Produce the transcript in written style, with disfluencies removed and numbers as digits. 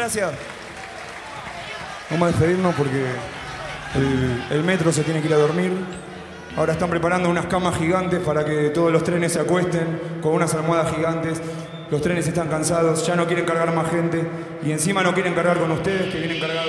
gracias. Vamos a despedirnos porque el metro se tiene que ir a dormir. Ahora están preparando unas camas gigantes para que todos los trenes se acuesten con unas almohadas gigantes. Los trenes están cansados, ya no quieren cargar más gente y encima no quieren cargar con ustedes que vienen cargados.